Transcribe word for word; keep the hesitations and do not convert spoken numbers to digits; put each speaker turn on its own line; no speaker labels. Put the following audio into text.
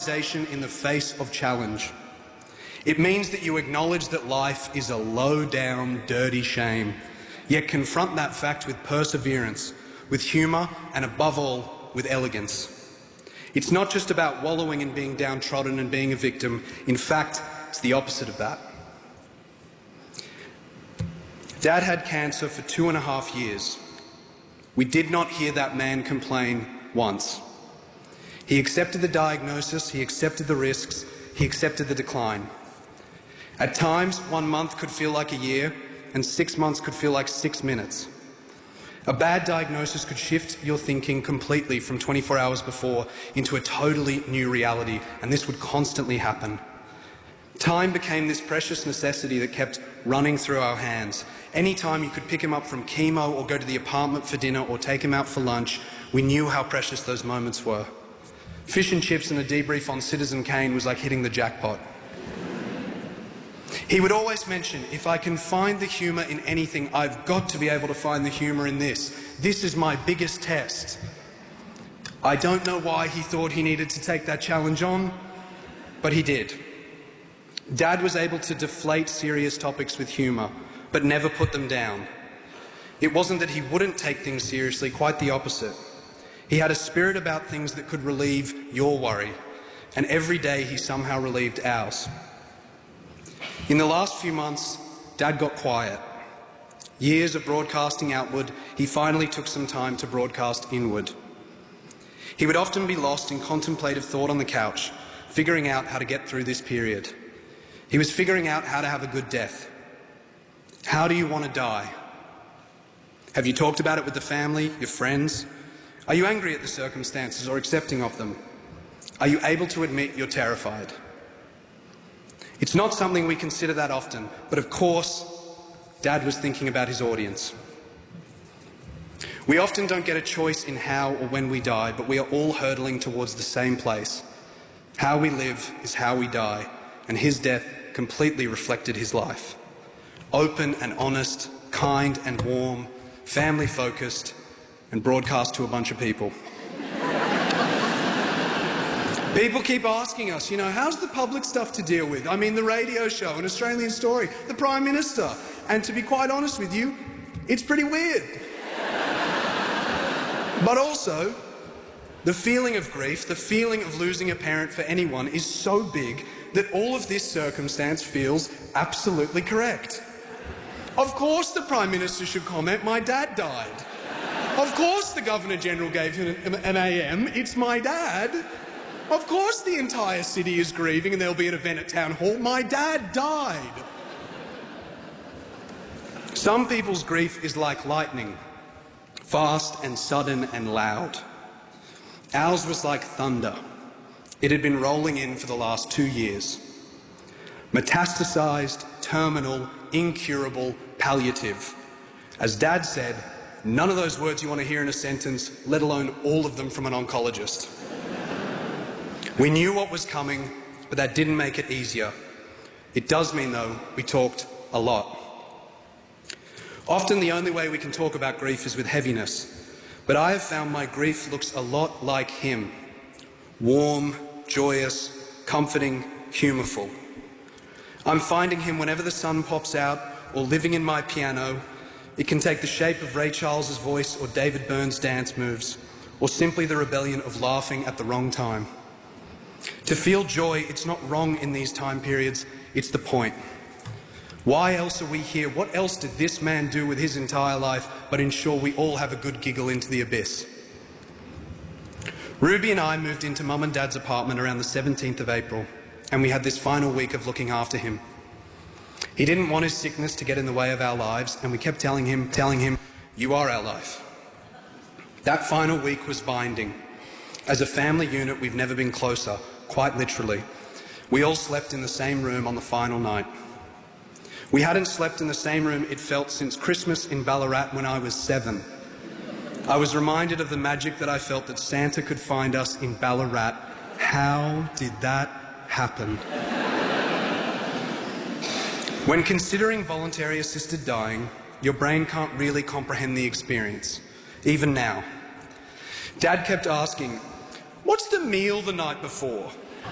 realization in the face of challenge. It means that you acknowledge that life is a low-down, dirty shame, yet confront that fact with perseverance, with humour, and above all, with elegance. It's not just about wallowing and being downtrodden and being a victim. In fact, it's the opposite of that. Dad had cancer for two and a half years. We did not hear that man complain once. He accepted the diagnosis, he accepted the risks, he accepted the decline. At times, one month could feel like a year, and six months could feel like six minutes. A bad diagnosis could shift your thinking completely from twenty-four hours before into a totally new reality, and this would constantly happen. Time became this precious necessity that kept running through our hands. Any time you could pick him up from chemo or go to the apartment for dinner or take him out for lunch, we knew how precious those moments were. Fish and chips and a debrief on Citizen Kane was like hitting the jackpot. He would always mention, if I can find the humour in anything, I've got to be able to find the humour in this. This is my biggest test. I don't know why he thought he needed to take that challenge on, but he did. Dad was able to deflate serious topics with humour, but never put them down. It wasn't that he wouldn't take things seriously, quite the opposite. He had a spirit about things that could relieve your worry, and every day he somehow relieved ours. In the last few months, Dad got quiet. Years of broadcasting outward, he finally took some time to broadcast inward. He would often be lost in contemplative thought on the couch, figuring out how to get through this period. He was figuring out how to have a good death. How do you want to die? Have you talked about it with the family, your friends? Are you angry at the circumstances or accepting of them? Are you able to admit you're terrified? It's not something we consider that often, but of course, Dad was thinking about his audience. We often don't get a choice in how or when we die, but we are all hurtling towards the same place. How we live is how we die, and his death completely reflected his life. Open and honest, kind and warm, family-focused, and broadcast to a bunch of people. People keep asking us, you know, how's the public stuff to deal with? I mean, the radio show, An Australian Story, the Prime Minister. And to be quite honest with you, it's pretty weird. But also, the feeling of grief, the feeling of losing a parent for anyone is so big that all of this circumstance feels absolutely correct. Of course the Prime Minister should comment, my dad died. Of course the Governor-General gave him an A M, it's my dad. Of course the entire city is grieving and there'll be an event at Town Hall, my dad died. Some people's grief is like lightning, fast and sudden and loud. Ours was like thunder. It had been rolling in for the last two years. Metastasized, terminal, incurable, palliative. As Dad said, none of those words you want to hear in a sentence, let alone all of them from an oncologist. We knew what was coming, but that didn't make it easier. It does mean, though, we talked a lot. Often the only way we can talk about grief is with heaviness, but I have found my grief looks a lot like him. Warm, joyous, comforting, humourful. I'm finding him whenever the sun pops out or living in my piano. It can take the shape of Ray Charles's voice or David Byrne's dance moves, or simply the rebellion of laughing at the wrong time. To feel joy, it's not wrong in these time periods, it's the point. Why else are we here? What else did this man do with his entire life but ensure we all have a good giggle into the abyss? Ruby and I moved into Mum and Dad's apartment around the seventeenth of April, and we had this final week of looking after him. He didn't want his sickness to get in the way of our lives, and we kept telling him, telling him, you are our life. That final week was binding. As a family unit, we've never been closer, quite literally. We all slept in the same room on the final night. We hadn't slept in the same room, it felt, since Christmas in Ballarat when I was seven. I was reminded of the magic that I felt that Santa could find us in Ballarat. How did that happen? When considering voluntary assisted dying, your brain can't really comprehend the experience, even now. Dad kept asking, what's the meal the night before?